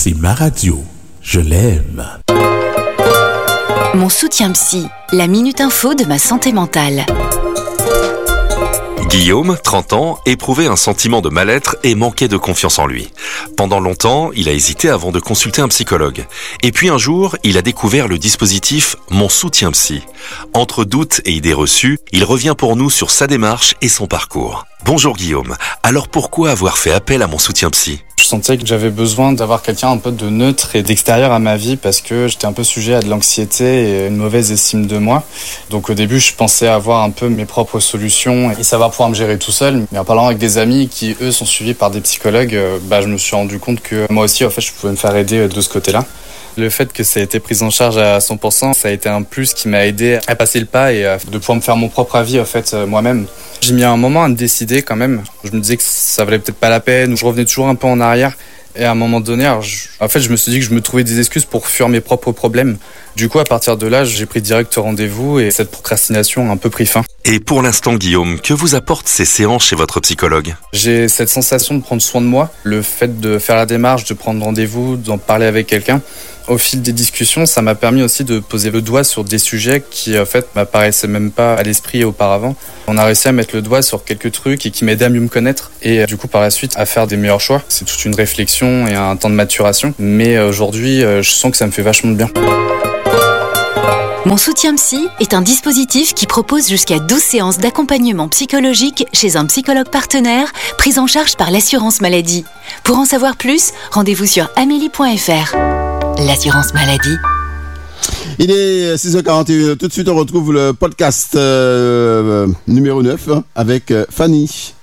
C'est ma radio. Je l'aime. Mon soutien psy, la minute info de ma santé mentale. Guillaume, 30 ans, éprouvait un sentiment de mal-être et manquait de confiance en lui. Pendant longtemps, il a hésité avant de consulter un psychologue. Et puis un jour, il a découvert le dispositif Mon soutien psy. Entre doutes et idées reçues, il revient pour nous sur sa démarche et son parcours. Bonjour Guillaume, alors pourquoi avoir fait appel à Mon soutien psy ? Je sentais que j'avais besoin d'avoir quelqu'un un peu de neutre et d'extérieur à ma vie parce que j'étais un peu sujet à de l'anxiété et une mauvaise estime de moi. Donc au début, je pensais avoir un peu mes propres solutions et savoir pouvoir me gérer tout seul. Mais en parlant avec des amis qui, eux, sont suivis par des psychologues, je me suis rendu compte que moi aussi, en fait, je pouvais me faire aider de ce côté-là. Le fait que ça ait été pris en charge à 100%, ça a été un plus qui m'a aidé à passer le pas et de pouvoir me faire mon propre avis, en fait, moi-même. J'ai mis un moment à me décider quand même. Je me disais que ça valait peut-être pas la peine, ou je revenais toujours un peu en arrière. Et à un moment donné, je me suis dit que je me trouvais des excuses pour fuir mes propres problèmes. Du coup, à partir de là, j'ai pris direct rendez-vous et cette procrastination a un peu pris fin. Et pour l'instant, Guillaume, que vous apportent ces séances chez votre psychologue ? J'ai cette sensation de prendre soin de moi. Le fait de faire la démarche, de prendre rendez-vous, d'en parler avec quelqu'un. Au fil des discussions, ça m'a permis aussi de poser le doigt sur des sujets qui, en fait, m'apparaissaient même pas à l'esprit auparavant. On a réussi à mettre le doigt sur quelques trucs et qui m'aidaient à mieux me connaître et du coup, par la suite, à faire des meilleurs choix. C'est toute une réflexion et un temps de maturation. Mais aujourd'hui, je sens que ça me fait vachement de bien. Mon soutien psy est un dispositif qui propose jusqu'à 12 séances d'accompagnement psychologique chez un psychologue partenaire, pris en charge par l'assurance maladie. Pour en savoir plus, rendez-vous sur amélie.fr. L'assurance maladie. Il est 6h41. Tout de suite, on retrouve le podcast numéro 9 avec Fanny.